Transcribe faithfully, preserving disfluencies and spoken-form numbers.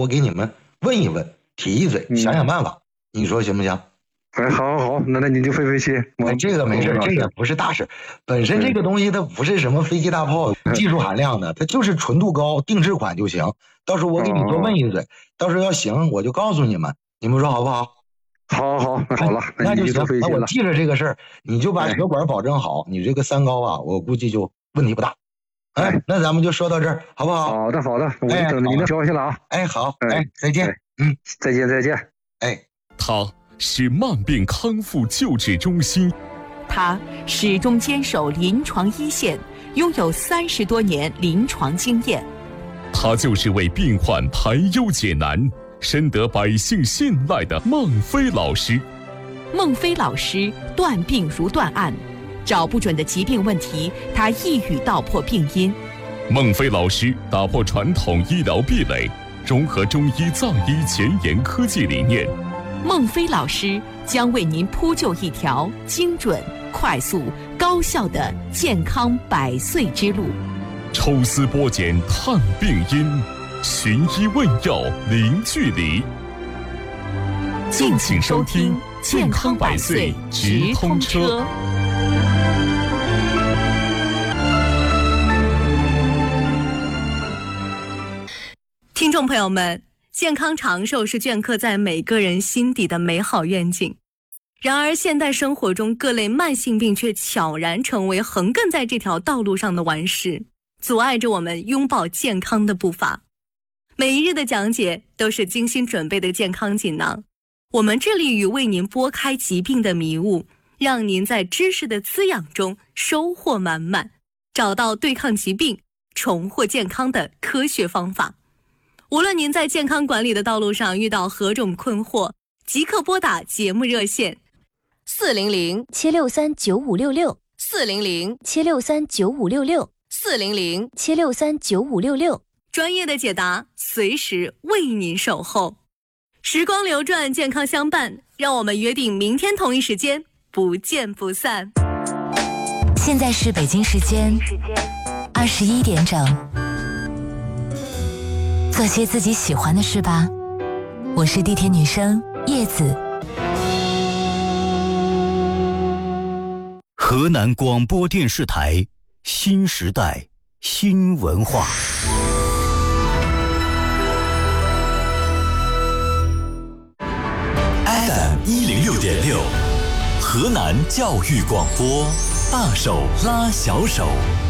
我给你们问一问，提一嘴，想想办法，嗯、你说行不行？ 哎，好好好，那那你就费费气。 哎，这个没事，这个不是大事。本身这个东西它不是什么飞机大炮技术含量的，它就是纯度高，定制款就行。到时候我给你多问一嘴，到时候要行我就告诉你们，你们说好不好？ 好好好，那好了， 那就行。那我记着这个事儿，你就把血管保证好，你这个三高啊，我估计就问题不大。哎，那咱们就说到这儿，好不好？ 好的，好的，我就等着您的消息了啊。 哎，好，哎，再见。嗯， 再见，再见。 哎， 他是慢病康复救治中心， 他始终坚守临床一线，拥有三十多年临床经验。 他就是为病患排忧解难，深得百姓信赖的孟非老师。 孟非老师断病如断案，找不准的疾病问题，他一语道破病因。 孟非老师打破传统医疗壁垒，融合中医藏医前沿科技理念。 孟非老师将为您铺就一条精准、快速、高效的健康百岁之路。 抽丝剥茧探病因，寻医问药零距离。敬请收听健康百岁直通车。 听众朋友们，健康长寿是镌刻在每个人心底的美好愿景。然而现代生活中各类慢性病却悄然成为横亘在这条道路上的顽石，阻碍着我们拥抱健康的步伐。每一日的讲解都是精心准备的健康锦囊，我们致力于为您拨开疾病的迷雾，让您在知识的滋养中收获满满，找到对抗疾病、重获健康的科学方法。无论您在健康管理的道路上遇到何种困惑，即刻拨打节目热线四零零七六三九五六六四零零七六三九五六六四零零七六三九五六六， 专业的解答随时为您守候。时光流转，健康相伴，让我们约定明天同一时间不见不散。 现在是北京时间二十一点整，做些自己喜欢的事吧。我是地铁女生叶子。 河南广播电视台新时代新文化。 F M 一零六点六，河南教育广播，大手拉小手。